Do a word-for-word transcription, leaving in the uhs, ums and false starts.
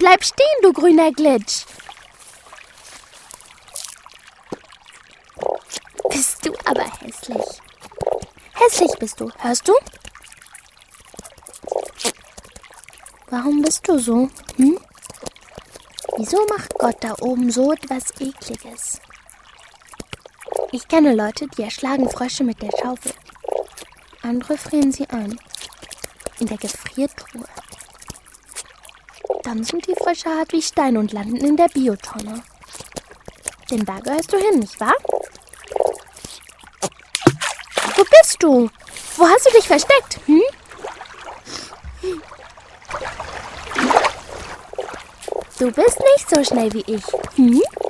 Bleib stehen, du grüner Glitch. Bist du aber hässlich. Hässlich bist du, hörst du? Warum bist du so? Hm? Wieso macht Gott da oben so etwas Ekliges? Ich kenne Leute, die erschlagen Frösche mit der Schaufel. Andere frieren sie ein. In der Gefriertruhe. Dann sind die Frösche hart wie Stein und landen in der Biotonne. Denn da gehörst du hin, nicht wahr? Wo bist du? Wo hast du dich versteckt? Hm? Du bist nicht so schnell wie ich. Hm?